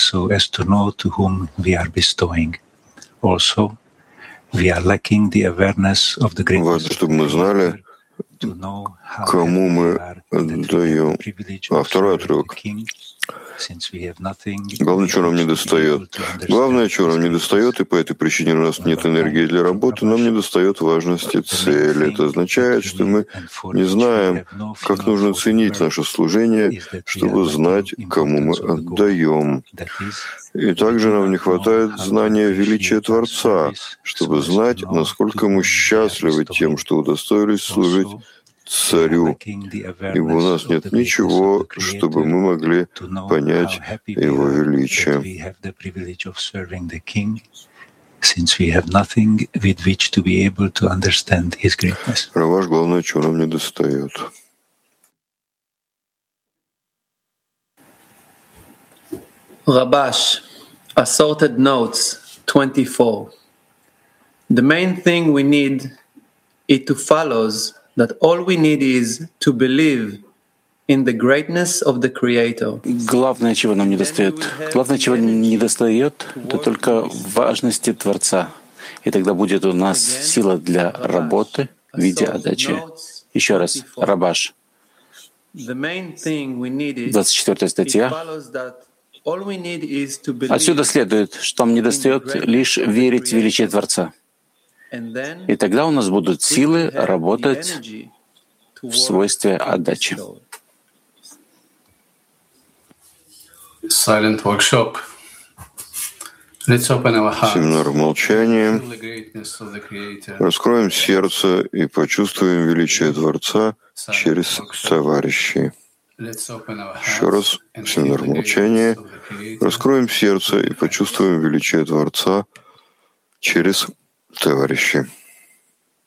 so as to know to whom we are bestowing. Also, we are lacking the awareness of the greatness. Важно, чтобы мы знали, кому мы отдаем. А второй отрывок. Главное, чего нам не достает. Главное, чего нам не достает, и по этой причине у нас нет энергии для работы, нам не достает важности цели. Это означает, что мы не знаем, как нужно ценить наше служение, чтобы знать, кому мы отдаем. И также нам не хватает знания величия Творца, чтобы знать, насколько мы счастливы тем, что удостоились служить Царю, ибо у нас нет ничего, чтобы мы могли понять Его величие. Раваш, главное, чего нам не достает. Rabash, Assorted Notes 24. The main thing we need it to follows that all we need is to believe in the greatness of the Creator. Главное, чего нам не достает, это только важности Творца. И тогда будет у нас сила для работы в виде отдачи. Еще раз, Рабаш, 24 статья. Отсюда следует, что нам недостает лишь верить в величие Творца. И тогда у нас будут силы работать в свойстве отдачи. Silent workshop. Семинар в молчании. Раскроем сердце и почувствуем величие Творца через товарищей. Еще раз, семинар в молчании. Раскроем сердце и почувствуем величие Творца через товарищей.